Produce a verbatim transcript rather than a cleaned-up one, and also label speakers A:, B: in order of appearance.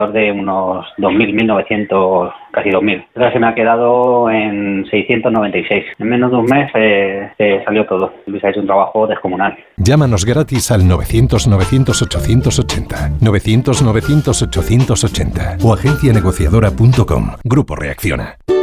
A: de unos dos mil, mil novecientos, casi dos mil. Ahora se me ha quedado en seiscientos noventa y seis. En menos de un mes eh, eh, salió todo. Luis ha hecho un trabajo descomunal.
B: Llámanos gratis al novecientos, novecientos, ochocientos ochenta, novecientos, novecientos, ochocientos ochenta o agencia negociadora punto com. Grupo Reacciona.